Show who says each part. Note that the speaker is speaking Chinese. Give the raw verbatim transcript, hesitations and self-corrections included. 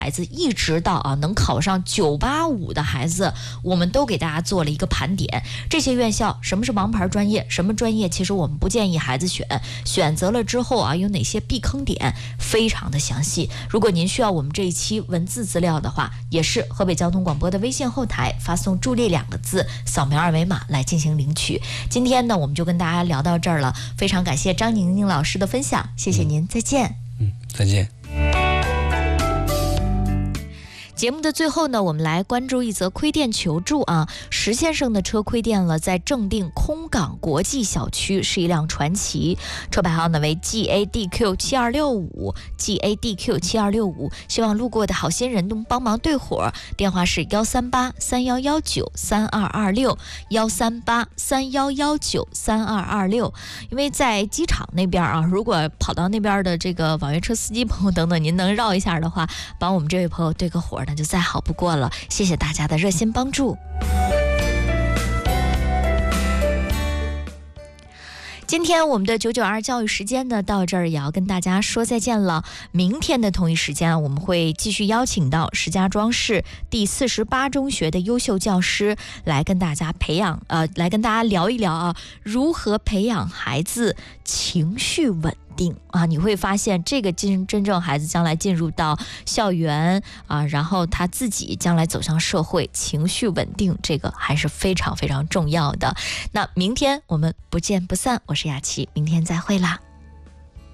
Speaker 1: 孩子一直到啊能考上九八五的孩子，我们都给大家做了一个盘点。这些院校什么是王牌专业，什么专业其实我们不建议孩子选，选择了之后啊有哪些避坑点，非常的详细。如果您需要我们这一期文字资料的话，也是河北交通广播的微信后台发送助力两个字，扫描二维码来进行领取。今天呢我们就跟大家聊到这儿了，非常感谢张宁宁老师的分享，谢谢您，再见。
Speaker 2: 嗯，再见。
Speaker 1: 节目的最后呢，我们来关注一则亏电求助啊，石先生的车亏电了，在正定空港国际小区，是一辆传祺，车牌号呢为 G A D Q 七二六五 G A D Q 七二六五，希望路过的好心人能帮忙对火，电话是幺三八三幺幺九三二二六幺三八三幺幺九三二二六。因为在机场那边啊，如果跑到那边的这个网约车司机朋友等等，您能绕一下的话，帮我们这位朋友对个火，那就再好不过了。谢谢大家的热心帮助。今天我们的九九二教育时间呢，到这儿也要跟大家说再见了。明天的同一时间，我们会继续邀请到石家庄市第四十八中学的优秀教师来跟大家培养，呃，来跟大家聊一聊啊，如何培养孩子情绪稳定啊。你会发现，这个真真正孩子将来进入到校园啊，然后他自己将来走向社会，情绪稳定这个还是非常非常重要的。那明天我们不见不散，我是雅琪，明天再会啦。